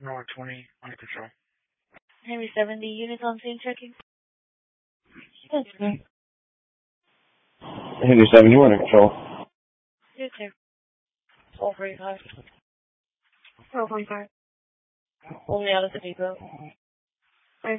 North 20, under control. Henry 70, units on scene checking. Yes, sir. Henry 70, under control. Yes, sir. 445. 445. Only out of the depot.